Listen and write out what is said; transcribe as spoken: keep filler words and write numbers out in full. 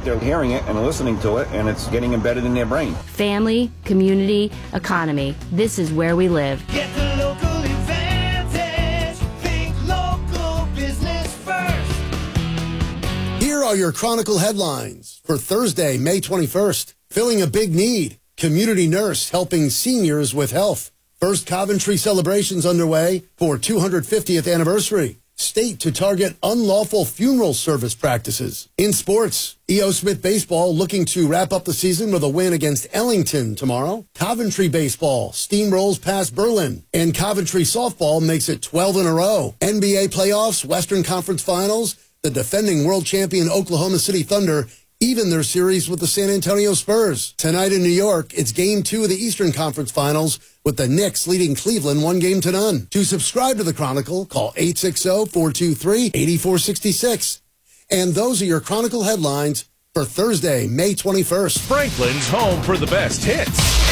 they're hearing it and listening to it, and it's getting embedded in their brain. Family, community, economy. This is where we live. Get the local advantage. Think local business first. Here are your Chronicle headlines for Thursday, May twenty-first. Filling a big need. Community nurse helping seniors with health. First Coventry celebrations underway for two hundred fiftieth anniversary. State to target unlawful funeral service practices. In sports, E O. Smith Baseball looking to wrap up the season with a win against Ellington tomorrow. Coventry Baseball steamrolls past Berlin. And Coventry Softball makes it twelve in a row. N B A playoffs, Western Conference Finals, the defending world champion Oklahoma City Thunder even their series with the San Antonio Spurs. Tonight in New York, it's game two of the Eastern Conference Finals with the Knicks leading Cleveland one game to none. To subscribe to the Chronicle, call eight six zero, four two three, eight four six six. And those are your Chronicle headlines for Thursday, May twenty-first. Franklin's home for the best hits.